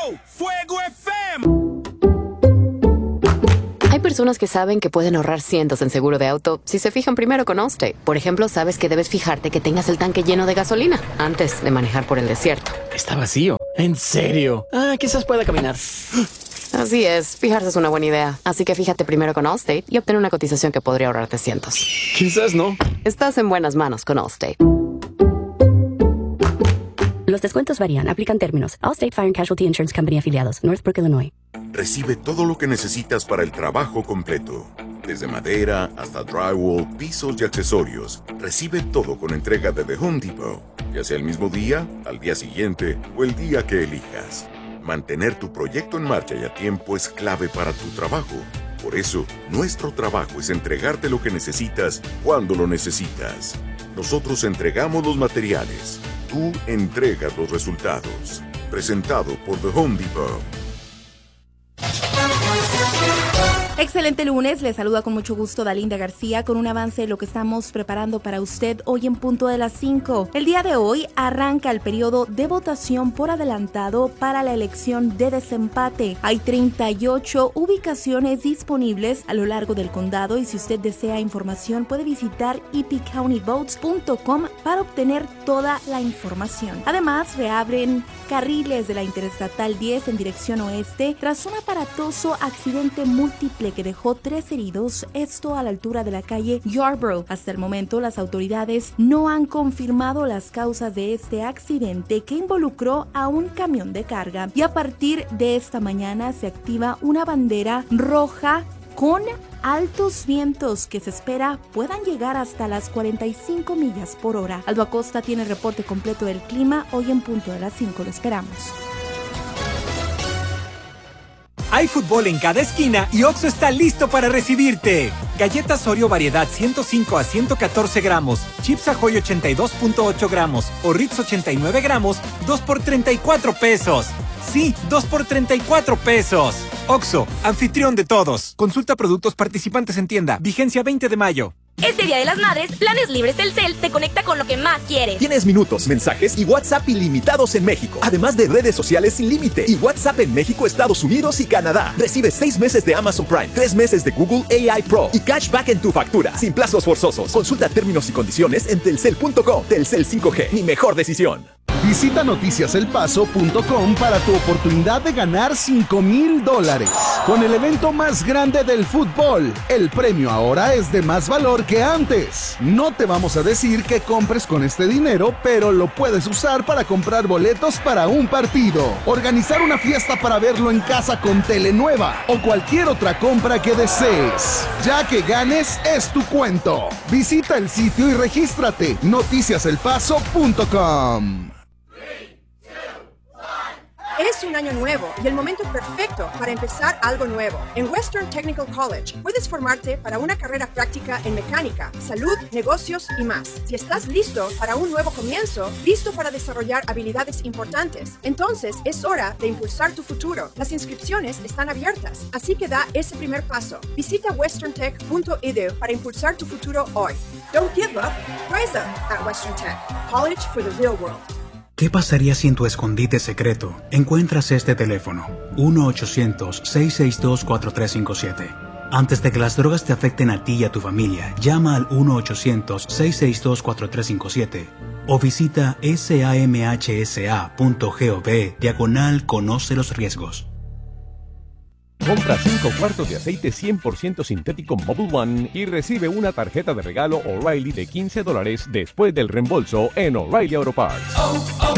¡Wow! ¡Fuego FM! Hay personas que saben que pueden ahorrar cientos en seguro de auto si se fijan primero con Allstate. Por ejemplo, sabes que debes fijarte que tengas el tanque lleno de gasolina antes de manejar por el desierto. Está vacío. ¿En serio? Quizás pueda caminar. Así es, fijarse es una buena idea. Así que fíjate primero con Allstate y obtén una cotización que podría ahorrarte cientos. Quizás no. Estás en buenas manos con Allstate. Los descuentos varían. Aplican términos. Allstate Fire and Casualty Insurance Company afiliados. Northbrook, Illinois. Recibe todo lo que necesitas para el trabajo completo. Desde madera hasta drywall, pisos y accesorios. Recibe todo con entrega de The Home Depot. Ya sea el mismo día, al día siguiente o el día que elijas. Mantener tu proyecto en marcha y a tiempo es clave para tu trabajo. Por eso, nuestro trabajo es entregarte lo que necesitas cuando lo necesitas. Nosotros entregamos los materiales. Tú entregas los resultados. Presentado por The Home Depot. Excelente lunes, les saluda con mucho gusto Dalinda García con un avance de lo que estamos preparando para usted hoy en punto de las 5. El día de hoy arranca el periodo de votación por adelantado para la elección de desempate. Hay 38 ubicaciones disponibles a lo largo del condado y si usted desea información puede visitar epcountyvotes.com para obtener toda la información. Además, reabren carriles de la Interestatal 10 en dirección oeste tras un aparatoso accidente múltiple que dejó 3 heridos, esto a la altura de la calle Yarborough. Hasta el momento, las autoridades no han confirmado las causas de este accidente que involucró a un camión de carga. Y a partir de esta mañana se activa una bandera roja con altos vientos que se espera puedan llegar hasta las 45 millas por hora. Aldo Acosta tiene el reporte completo del clima hoy en punto de las 5. Lo esperamos. Hay fútbol en cada esquina y Oxxo está listo para recibirte. Galletas Oreo variedad 105 a 114 gramos, Chips Ahoy 82.8 gramos o Ritz 89 gramos, 2 por 34 pesos. Sí, 2 por 34 pesos. Oxxo, anfitrión de todos. Consulta productos participantes en tienda. Vigencia 20 de mayo. Este Día de las Madres, Planes Libres Telcel te conecta con lo que más quieres. Tienes minutos, mensajes y WhatsApp ilimitados en México. Además de redes sociales sin límite. Y WhatsApp en México, Estados Unidos y Canadá. Recibe 6 meses de Amazon Prime, 3 meses de Google AI Pro y cashback en tu factura. Sin plazos forzosos. Consulta términos y condiciones en telcel.com. Telcel 5G. Mi mejor decisión. Visita noticiaselpaso.com para tu oportunidad de ganar $5,000. Con el evento más grande del fútbol, el premio ahora es de más valor que antes. No te vamos a decir que compres con este dinero, pero lo puedes usar para comprar boletos para un partido, organizar una fiesta para verlo en casa con tele nueva o cualquier otra compra que desees. Ya que ganes, es tu cuento. Visita el sitio y regístrate. noticiaselpaso.com. Es un año nuevo y el momento perfecto para empezar algo nuevo. En Western Technical College puedes formarte para una carrera práctica en mecánica, salud, negocios y más. Si estás listo para un nuevo comienzo, listo para desarrollar habilidades importantes, entonces es hora de impulsar tu futuro. Las inscripciones están abiertas, así que da ese primer paso. Visita westerntech.edu para impulsar tu futuro hoy. Don't give up, rise up at Western Tech. College for the real world. ¿Qué pasaría si en tu escondite secreto encuentras este teléfono? 1-800-662-4357. Antes de que las drogas te afecten a ti y a tu familia, llama al 1-800-662-4357 o visita samhsa.gov/conoce los riesgos. Compra 5 cuartos de aceite 100% sintético Mobil One y recibe una tarjeta de regalo O'Reilly de $15 después del reembolso en O'Reilly Auto Parts.